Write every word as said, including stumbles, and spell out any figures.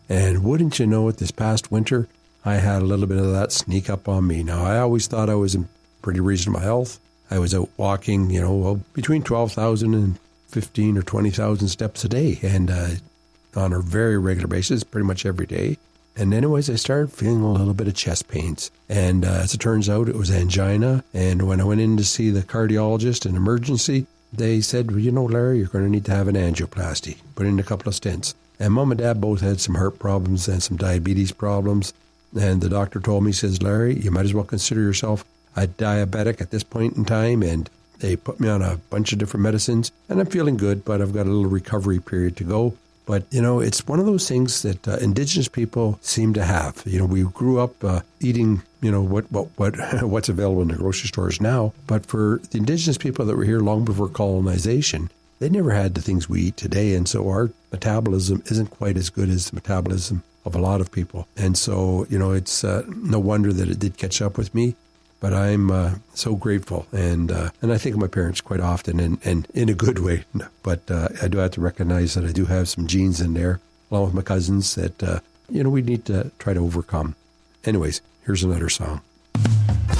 And wouldn't you know it, this past winter, I had a little bit of that sneak up on me. Now, I always thought I was in pretty reasonable health. I was out walking, you know, well, between twelve thousand and fifteen or twenty thousand steps a day, and uh, on a very regular basis, pretty much every day. And anyways, I started feeling a little bit of chest pains. And uh, as it turns out, it was angina. And when I went in to see the cardiologist in emergency, they said, well, you know, Larry, you're going to need to have an angioplasty, put in a couple of stents. And Mom and Dad both had some heart problems and some diabetes problems. And the doctor told me, he says, Larry, you might as well consider yourself a diabetic at this point in time. And they put me on a bunch of different medicines. And I'm feeling good, but I've got a little recovery period to go. But, you know, it's one of those things that uh, Indigenous people seem to have. You know, we grew up uh, eating, you know, what, what, what what's available in the grocery stores now. But for the Indigenous people that were here long before colonization, they never had the things we eat today. And so our metabolism isn't quite as good as the metabolism of a lot of people. And so, you know, it's uh, no wonder that it did catch up with me. But I'm uh, so grateful, and uh, and I think of my parents quite often, and, and in a good way. But uh, I do have to recognize that I do have some genes in there, along with my cousins, that, uh, you know, we need to try to overcome. Anyways, here's another song.